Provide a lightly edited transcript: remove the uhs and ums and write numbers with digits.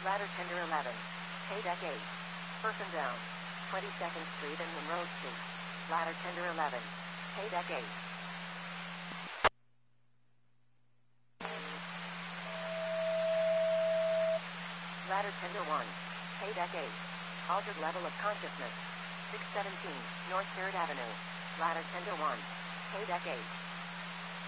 Ladder Tender 11. Pay Deck 8. Person down. 22nd Street and Monroe Street. Ladder Tender 11. Pay Deck 8. Ladder Tender 1. Pay Deck 8. Altered level of consciousness. 617 North 3rd Avenue. Ladder Tender 1. Pay Deck 8.